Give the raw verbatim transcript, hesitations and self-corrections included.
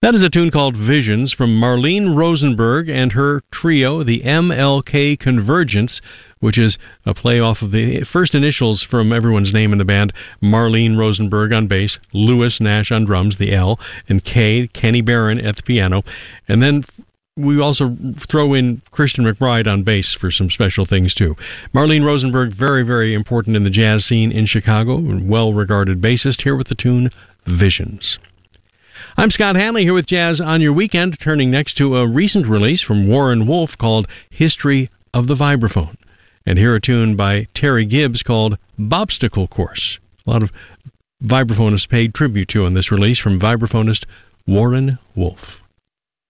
That is a tune called Visions from Marlene Rosenberg and her trio, the M L K Convergence, which is a play off of the first initials from everyone's name in the band. Marlene Rosenberg on bass, Lewis Nash on drums, the L, and K, Kenny Barron at the piano. And then we also throw in Christian McBride on bass for some special things, too. Marlene Rosenberg, very, very important in the jazz scene in Chicago, and well-regarded bassist, here with the tune Visions. I'm Scott Hanley here with Jazz on Your Weekend, turning next to a recent release from Warren Wolf called History of the Vibraphone. And here a tune by Terry Gibbs called Bobstacle Course. A lot of vibraphonists paid tribute to on this release from vibraphonist Warren Wolf.